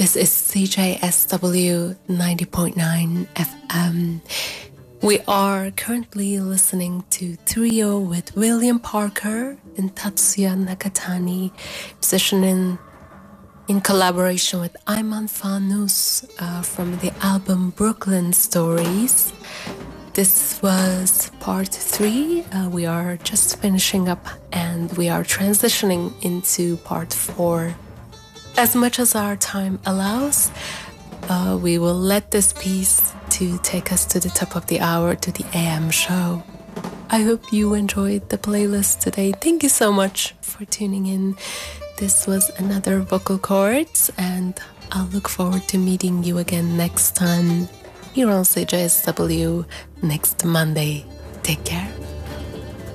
This is CJSW 90.9 FM. We are currently listening to Trio with William Parker and Tatsuya Nakatani, musician in collaboration with Ayman Fanous from the album Brooklyn Stories. This was part 3. We are just finishing up and we are transitioning into part 4. As much as our time allows, we will let this piece to take us to the top of the hour, to the AM show. I hope you enjoyed the playlist today. Thank you so much for tuning in. This was another Vocal Chords, and I'll look forward to meeting you again next time here on CJSW next Monday. Take care.